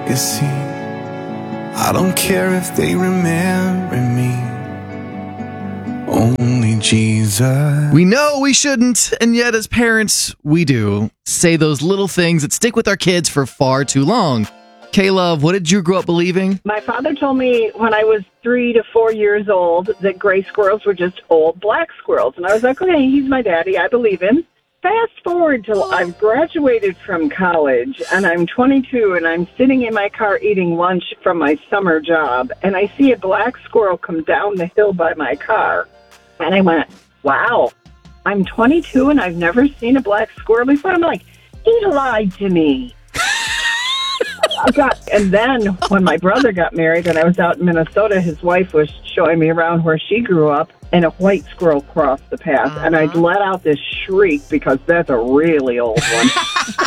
legacy. I don't care if they remember me. Only Jesus. We know we shouldn't, and yet as parents, we do. Say those little things that stick with our kids for far too long. K-Love, what did you grow up believing? My father told me when I was 3 to 4 years old that gray squirrels were just old black squirrels. And I was like, okay, he's my daddy. I believe him. Fast forward till I've graduated from college and I'm 22 and I'm sitting in my car eating lunch from my summer job. And I see a black squirrel come down the hill by my car. And I went, wow, I'm 22 and I've never seen a black squirrel before. I'm like, he lied to me. And then when my brother got married and I was out in Minnesota, his wife was showing me around where she grew up, and a white squirrel crossed the path. And I'd let out this shriek because that's a really old one.